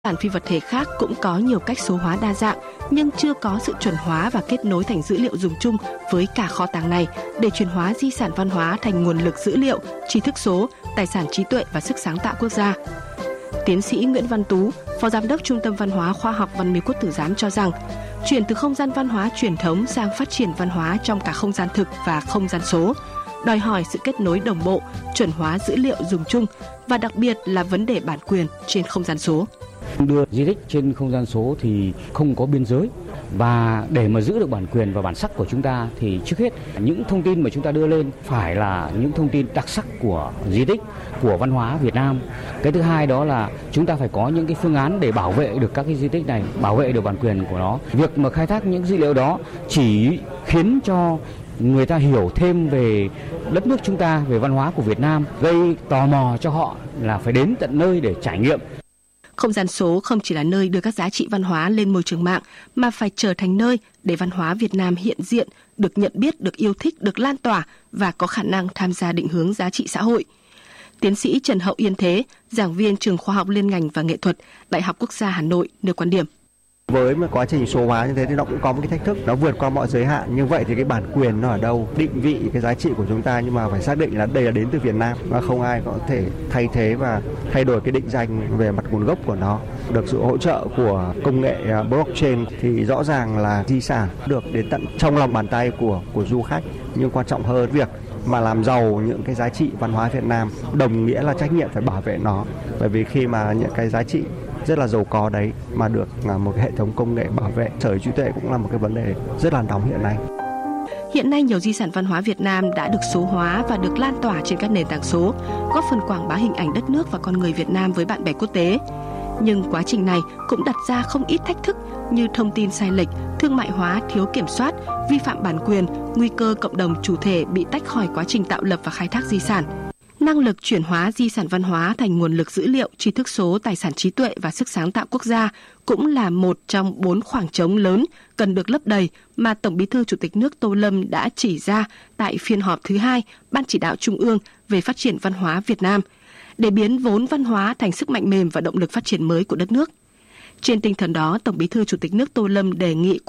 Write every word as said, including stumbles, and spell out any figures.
Sản phi vật thể khác cũng có nhiều cách số hóa đa dạng, nhưng chưa có sự chuẩn hóa và kết nối thành dữ liệu dùng chung với cả kho tàng này để chuyển hóa di sản văn hóa thành nguồn lực dữ liệu, tri thức số, tài sản trí tuệ và sức sáng tạo quốc gia. Tiến sĩ Nguyễn Văn Tú, Phó Giám đốc Trung tâm Văn hóa Khoa học Văn miếu Quốc Tử Giám cho rằng, chuyển từ không gian văn hóa truyền thống sang phát triển văn hóa trong cả không gian thực và không gian số, đòi hỏi sự kết nối đồng bộ, chuẩn hóa dữ liệu dùng chung và đặc biệt là vấn đề bản quyền trên không gian số. Đưa di tích trên không gian số thì không có biên giới, và để mà giữ được bản quyền và bản sắc của chúng ta thì trước hết những thông tin mà chúng ta đưa lên phải là những thông tin đặc sắc của di tích, của văn hóa Việt Nam. Cái thứ hai đó là chúng ta phải có những cái phương án để bảo vệ được các cái di tích này, bảo vệ được bản quyền của nó. Việc mà khai thác những dữ liệu đó chỉ khiến cho người ta hiểu thêm về đất nước chúng ta, về văn hóa của Việt Nam, gây tò mò cho họ là phải đến tận nơi để trải nghiệm. Không gian số không chỉ là nơi đưa các giá trị văn hóa lên môi trường mạng, mà phải trở thành nơi để văn hóa Việt Nam hiện diện, được nhận biết, được yêu thích, được lan tỏa và có khả năng tham gia định hướng giá trị xã hội. Tiến sĩ Trần Hậu Yên Thế, giảng viên Trường Khoa học Liên ngành và Nghệ thuật, Đại học Quốc gia Hà Nội nêu quan điểm. Với một quá trình số hóa như thế thì nó cũng có một cái thách thức, nó vượt qua mọi giới hạn. Như vậy thì cái bản quyền nó ở đâu, định vị cái giá trị của chúng ta, nhưng mà phải xác định là đây là đến từ Việt Nam và không ai có thể thay thế và thay đổi cái định danh về mặt nguồn gốc của nó. Được sự hỗ trợ của công nghệ blockchain thì rõ ràng là di sản được đến tận trong lòng bàn tay của của du khách. Nhưng quan trọng hơn, việc mà làm giàu những cái giá trị văn hóa Việt Nam đồng nghĩa là trách nhiệm phải bảo vệ nó, bởi vì khi mà những cái giá trị rất là giàu có đấy mà được một cái hệ thống công nghệ bảo vệ, sở hữu trí tuệ cũng là một cái vấn đề rất là nóng hiện nay. Hiện nay nhiều di sản văn hóa Việt Nam đã được số hóa và được lan tỏa trên các nền tảng số, góp phần quảng bá hình ảnh đất nước và con người Việt Nam với bạn bè quốc tế. Nhưng quá trình này cũng đặt ra không ít thách thức như thông tin sai lệch, thương mại hóa thiếu kiểm soát, vi phạm bản quyền, nguy cơ cộng đồng chủ thể bị tách khỏi quá trình tạo lập và khai thác di sản. Năng lực chuyển hóa di sản văn hóa thành nguồn lực dữ liệu, tri thức số, tài sản trí tuệ và sức sáng tạo quốc gia cũng là một trong bốn khoảng trống lớn cần được lấp đầy mà Tổng Bí thư Chủ tịch nước Tô Lâm đã chỉ ra tại phiên họp thứ hai Ban Chỉ đạo Trung ương về phát triển văn hóa Việt Nam, để biến vốn văn hóa thành sức mạnh mềm và động lực phát triển mới của đất nước. Trên tinh thần đó, Tổng Bí thư Chủ tịch nước Tô Lâm đề nghị